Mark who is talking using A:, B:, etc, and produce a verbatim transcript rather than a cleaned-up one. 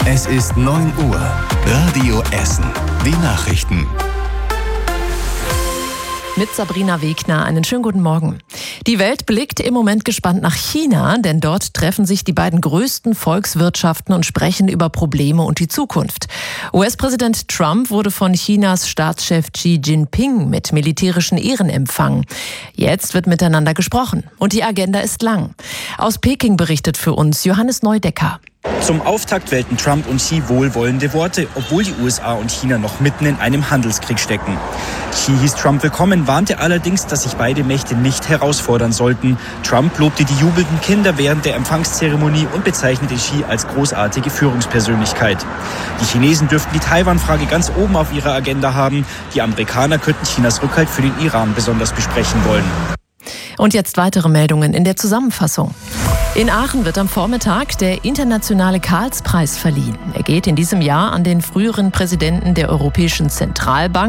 A: Es ist neun Uhr. Radio Essen. Die Nachrichten.
B: Mit Sabrina Wegner. Einen schönen guten Morgen. Die Welt blickt im Moment gespannt nach China, denn dort treffen sich die beiden größten Volkswirtschaften und sprechen über Probleme und die Zukunft. U S-Präsident Trump wurde von Chinas Staatschef Xi Jinping mit militärischen Ehren empfangen. Jetzt wird miteinander gesprochen und die Agenda ist lang. Aus Peking berichtet für uns Johannes Neudecker.
C: Zum Auftakt wählten Trump und Xi wohlwollende Worte, obwohl die U S A und China noch mitten in einem Handelskrieg stecken. Xi hieß Trump willkommen, warnte allerdings, dass sich beide Mächte nicht herausfordern sollten. Trump lobte die jubelnden Kinder während der Empfangszeremonie und bezeichnete Xi als großartige Führungspersönlichkeit. Die Chinesen dürften die Taiwan-Frage ganz oben auf ihrer Agenda haben. Die Amerikaner könnten Chinas Rückhalt für den Iran besonders besprechen wollen.
B: Und jetzt weitere Meldungen in der Zusammenfassung. In Aachen wird am Vormittag der internationale Karls-Preis verliehen. Er geht in diesem Jahr an den früheren Präsidenten der Europäischen Zentralbank